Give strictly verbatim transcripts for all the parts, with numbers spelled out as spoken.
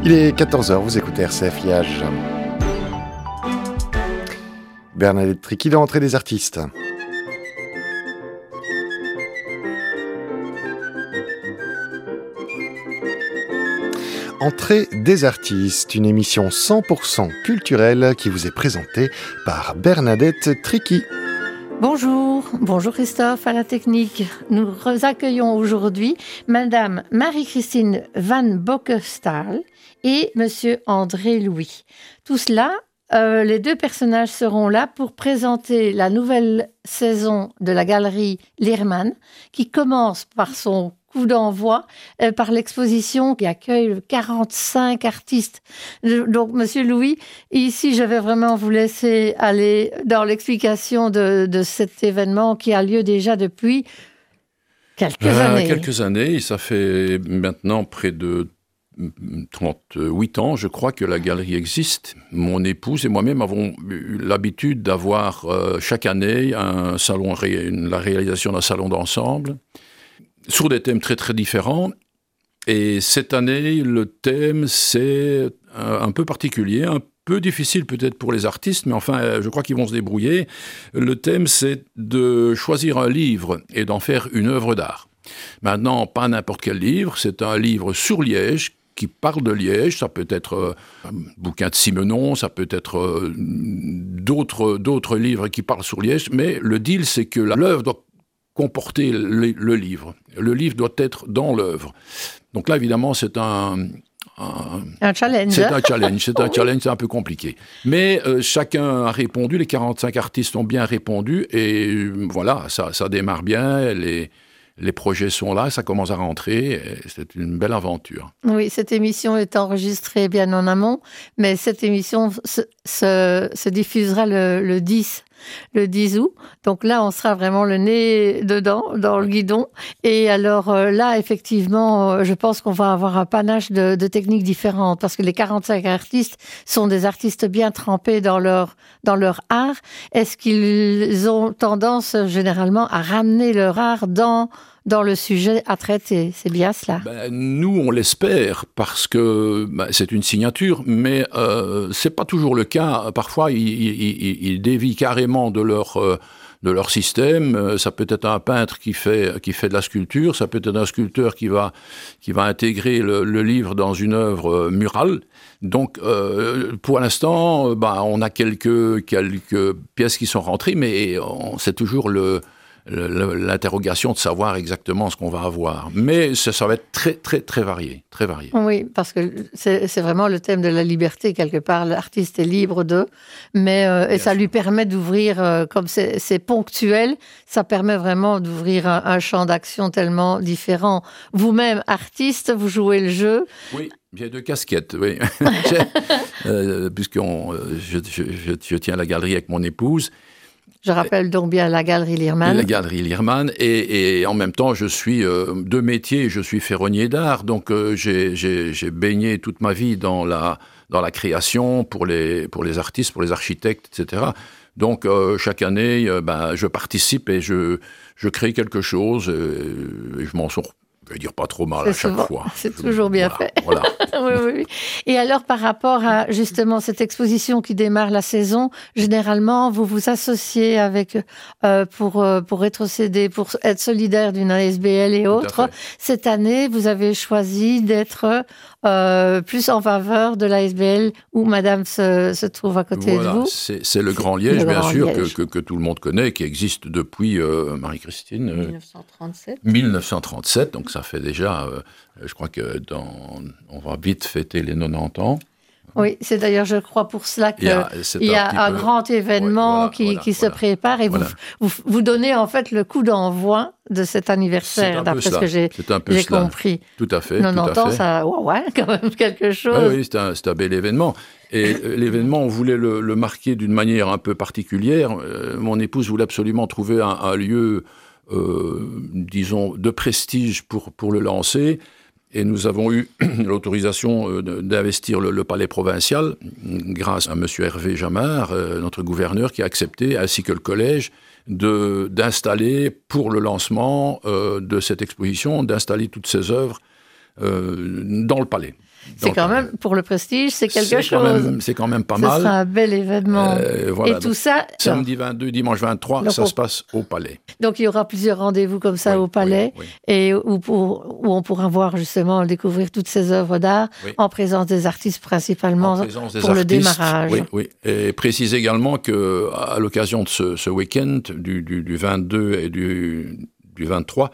Il est quatorze heures, vous écoutez R C F Liège. Bernadette Tricky dans Entrée des artistes. Entrée des artistes, une émission cent pour cent culturelle qui vous est présentée par Bernadette Tricky. Bonjour, bonjour Christophe à la technique. Nous accueillons aujourd'hui Madame Marie-Christine Van Bockestael et Monsieur André Louis. Tout cela, euh, les deux personnages seront là pour présenter la nouvelle saison de la galerie Leermann qui commence par son coup d'envoi euh, par l'exposition qui accueille quarante-cinq artistes. Donc, Monsieur Louis, ici, je vais vraiment vous laisser aller dans l'explication de, de cet événement qui a lieu déjà depuis quelques euh, années. Quelques années, ça fait maintenant près de trente-huit ans, je crois, que la galerie existe. Mon épouse et moi-même avons eu l'habitude d'avoir euh, chaque année un salon, la réalisation d'un salon d'ensemble, sur des thèmes très très différents. Et cette année, le thème, c'est un, un peu particulier, un peu difficile peut-être pour les artistes, mais enfin, je crois qu'ils vont se débrouiller. Le thème, c'est de choisir un livre et d'en faire une œuvre d'art. Maintenant, pas n'importe quel livre, c'est un livre sur Liège, qui parle de Liège. Ça peut être euh, un bouquin de Simenon, ça peut être euh, d'autres, d'autres livres qui parlent sur Liège, mais le deal, c'est que l'œuvre doit comporter le, le livre. Le livre doit être dans l'œuvre. Donc là, évidemment, c'est un... Un, un challenge. C'est un challenge, c'est un challenge, c'est un peu compliqué. Mais euh, chacun a répondu, les quarante-cinq artistes ont bien répondu, et euh, voilà, ça, ça démarre bien, les... Les projets sont là, ça commence à rentrer, c'est une belle aventure. Oui, cette émission est enregistrée bien en amont, mais cette émission se, se, se diffusera le, le dix août. Donc là, on sera vraiment le nez dedans, dans le guidon. Et alors euh, là, effectivement, euh, je pense qu'on va avoir un panache de, de techniques différentes, parce que les quarante-cinq artistes sont des artistes bien trempés dans leur, dans leur art. Est-ce qu'ils ont tendance, généralement, à ramener leur art dans... dans le sujet à traiter, c'est bien cela? Ben, nous, on l'espère, parce que ben, c'est une signature, mais euh, c'est pas toujours le cas. Parfois, ils, ils, ils dévient carrément de leur, euh, de leur système. Ça peut être un peintre qui fait, qui fait de la sculpture, ça peut être un sculpteur qui va, qui va intégrer le, le livre dans une œuvre murale. Donc, euh, pour l'instant, ben, on a quelques, quelques pièces qui sont rentrées, mais on, c'est toujours le... l'interrogation de savoir exactement ce qu'on va avoir. Mais ça, ça va être très, très, très varié, très varié. Oui, parce que c'est, c'est vraiment le thème de la liberté, quelque part. L'artiste est libre de, mais euh, et ça lui permet d'ouvrir, euh, comme c'est, c'est ponctuel, ça permet vraiment d'ouvrir un, un champ d'action tellement différent. Vous-même, artiste, vous jouez le jeu. Oui. J'ai deux casquettes, oui. euh, puisqu'on, je, je, je, je tiens la galerie avec mon épouse. Je rappelle donc bien la galerie Leermann. La galerie Leermann, et, et en même temps, je suis euh, de métier, je suis ferronnier d'art, donc euh, j'ai, j'ai, j'ai baigné toute ma vie dans la, dans la création pour les, pour les artistes, pour les architectes, et cetera. Donc, euh, chaque année, euh, ben, je participe et je, je crée quelque chose, et, et je m'en sors. Je vais dire pas trop mal c'est à chaque souvent, fois. C'est toujours bien voilà, fait. Voilà. oui, oui, oui. Et alors, par rapport à justement cette exposition qui démarre la saison, généralement, vous vous associez avec euh, pour euh, pour rétrocéder, pour être solidaire d'une A S B L et autres. Cette année, vous avez choisi d'être euh, plus en faveur de l'A S B L où Madame se, se trouve à côté voilà, de vous. C'est, c'est le Grand Liège, le bien Grand sûr, Liège. Que, que, que tout le monde connaît, qui existe depuis euh, Marie-Christine. Euh, dix-neuf cent trente-sept. dix-neuf cent trente-sept, donc ça fait déjà, euh, je crois que dans, on va vite fêter les quatre-vingt-dix ans. Oui, c'est d'ailleurs, je crois, pour cela qu'il y a, il y a un, peu... grand événement ouais, voilà, qui, voilà, qui voilà, se prépare et voilà. vous, vous, vous donnez en fait le coup d'envoi de cet anniversaire, d'après ce que j'ai, j'ai compris. Tout à fait. quatre-vingt-dix ans, ça, ouais, ouais, quand même quelque chose. Oui, oui, c'est un, c'est un bel événement. Et l'événement, on voulait le, le marquer d'une manière un peu particulière. Euh, mon épouse voulait absolument trouver un, un lieu, euh, disons, de prestige pour, pour le lancer. Et nous avons eu l'autorisation d'investir le, le palais provincial grâce à M. Hervé Jamard, euh, notre gouverneur, qui a accepté, ainsi que le collège, de, d'installer pour le lancement euh, de cette exposition, d'installer toutes ces œuvres euh, dans le palais. C'est quand même, pour le prestige, c'est quelque c'est chose. Quand même, c'est quand même pas Ce mal. Ce sera un bel événement. Euh, voilà, Et tout ça... Samedi vingt-deux, dimanche vingt-trois, donc, ça on... se passe au Palais. Donc il y aura plusieurs rendez-vous comme ça oui, au Palais, oui, oui. et où, pour, où on pourra voir justement, découvrir toutes ces œuvres d'art, oui. en présence des artistes principalement, en présence des pour artistes, le démarrage. Oui, oui. Et précise également qu'à l'occasion de ce, ce week-end, du, du, du vingt-deux et du, du vingt-trois,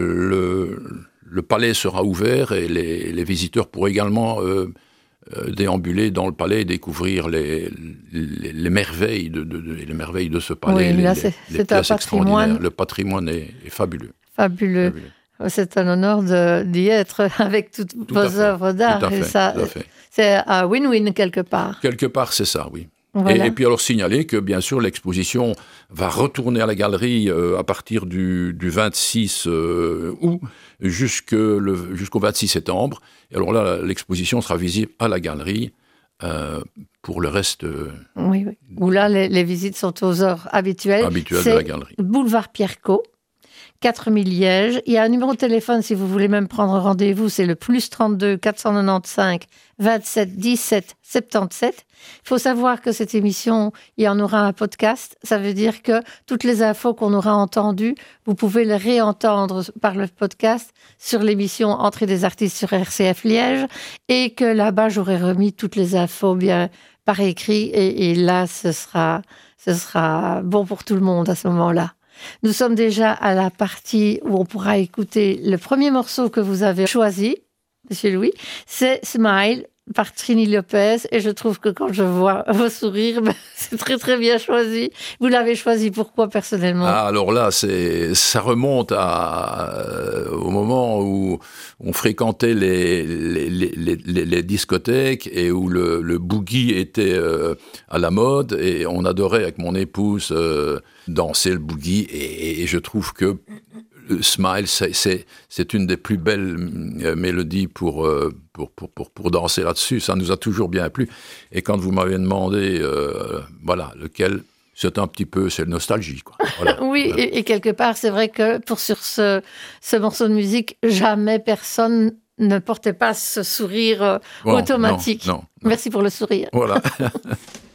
le... Le palais sera ouvert et les, les visiteurs pourront également euh, euh, déambuler dans le palais et découvrir les, les, les, merveilles, de, de, de, les merveilles de ce palais. Oui, là, les, c'est, les c'est un patrimoine. Le patrimoine est, est fabuleux. Fabuleux. fabuleux. C'est un honneur de, d'y être avec toutes tout vos œuvres d'art. Tout à fait, et ça, tout à fait. C'est un win-win quelque part. Quelque part, c'est ça, oui. Voilà. Et, et puis alors signaler que bien sûr l'exposition va retourner à la galerie euh, à partir du, du vingt-six euh, août jusque le, jusqu'au vingt-six septembre. Et alors là, l'exposition sera visible à la galerie euh, pour le reste. Euh, oui, oui. Où là, les, les visites sont aux heures habituelles. Habituelles C'est de la galerie. Boulevard Pierrecot, quatre mille Liège. Il y a un numéro de téléphone si vous voulez même prendre rendez-vous, c'est le plus trente-deux quatre cent quatre-vingt-quinze vingt-sept dix-sept soixante-dix-sept. Il faut savoir que cette émission, il y en aura un podcast. Ça veut dire que toutes les infos qu'on aura entendues, vous pouvez les réentendre par le podcast sur l'émission Entrée des artistes sur R C F Liège, et que là-bas, j'aurai remis toutes les infos bien par écrit, et, et là, ce sera, ce sera bon pour tout le monde à ce moment-là. Nous sommes déjà à la partie où on pourra écouter le premier morceau que vous avez choisi, Monsieur Louis, c'est Smile par Trini Lopez, et je trouve que quand je vois vos sourires, ben, c'est très très bien choisi. Vous l'avez choisi pourquoi personnellement ? Ah, alors là, c'est, ça remonte à, euh, au moment où on fréquentait les, les, les, les, les discothèques et où le, le boogie était euh, à la mode, et on adorait avec mon épouse euh, danser le boogie, et, et je trouve que Smile, c'est, c'est, c'est une des plus belles mélodies pour, pour, pour, pour, pour danser là-dessus. Ça nous a toujours bien plu. Et quand vous m'avez demandé, euh, voilà, lequel, c'est un petit peu, c'est nostalgie, quoi. Voilà. Oui, voilà. Et, et quelque part, c'est vrai que pour sur ce, ce morceau de musique, jamais personne ne portait pas ce sourire bon, automatique. Non, non, non. Merci pour le sourire. Voilà.